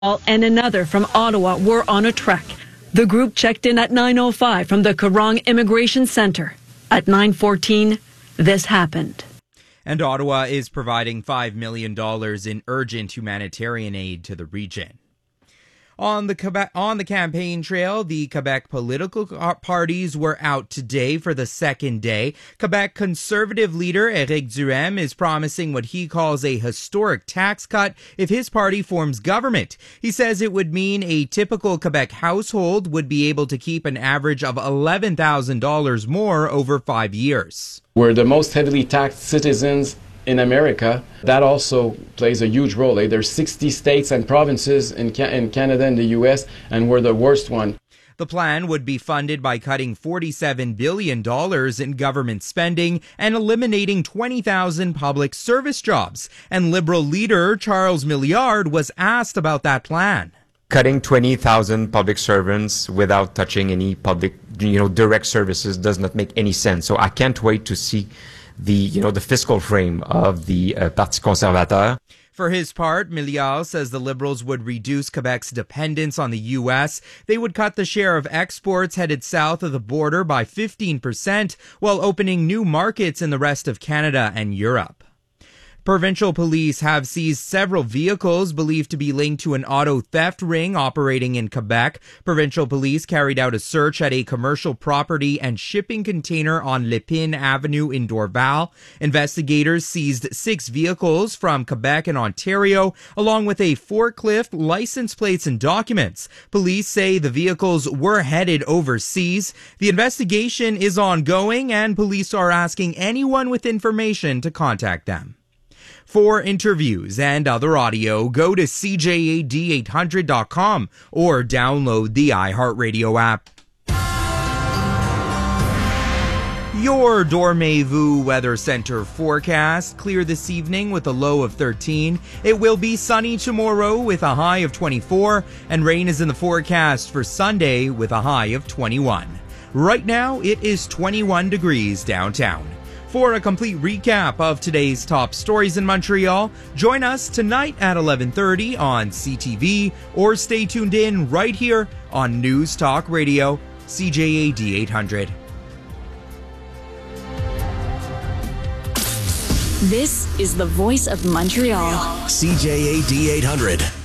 and another from Ottawa were on a trek. The group checked in at 9:05 from the Kerrong Immigration Center. At 9:14, this happened. And Ottawa is providing $5 million in urgent humanitarian aid to the region. On the campaign trail, the Quebec political parties were out today for the second day. Quebec Conservative leader Éric Duhaime is promising what he calls a historic tax cut if his party forms government. He says it would mean a typical Quebec household would be able to keep an average of $11,000 more over 5 years. We're the most heavily taxed citizens in America. That also plays a huge role. There's 60 states and provinces in Canada and the U.S., and we're the worst one. The plan would be funded by cutting $47 billion in government spending and eliminating 20,000 public service jobs. And Liberal leader Charles Milliard was asked about that plan. Cutting 20,000 public servants without touching any public, direct services does not make any sense. So I can't wait to see the fiscal frame of the Parti conservateur. For his part, Milliard says the Liberals would reduce Quebec's dependence on the U.S. They would cut the share of exports headed south of the border by 15%, while opening new markets in the rest of Canada and Europe. Provincial police have seized several vehicles believed to be linked to an auto theft ring operating in Quebec. Provincial police carried out a search at a commercial property and shipping container on Lépine Avenue in Dorval. Investigators seized 6 vehicles from Quebec and Ontario, along with a forklift, license plates, and documents. Police say the vehicles were headed overseas. The investigation is ongoing, and police are asking anyone with information to contact them. For interviews and other audio, go to CJAD800.com or download the iHeartRadio app. Your Dormez-vous Weather Center forecast: clear this evening with a low of 13. It will be sunny tomorrow with a high of 24, and rain is in the forecast for Sunday with a high of 21. Right now, it is 21 degrees downtown. For a complete recap of today's top stories in Montreal, join us tonight at 11:30 on CTV, or stay tuned in right here on News Talk Radio, CJAD 800. This is the voice of Montreal. CJAD 800.